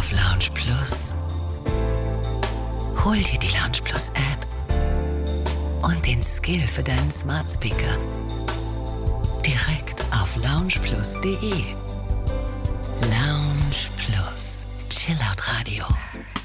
auf Lounge Plus. Hol dir die Lounge Plus App und den Skill für deinen Smart Speaker direkt auf loungeplus.de. Lounge Plus, Chillout Radio.